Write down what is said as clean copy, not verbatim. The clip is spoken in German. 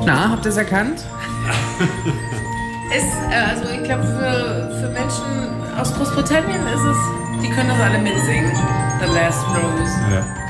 Na, habt ihr es erkannt? Also ich glaube, für Menschen aus Großbritannien ist es, die können das alle mitsingen. The Last Rose. Ja.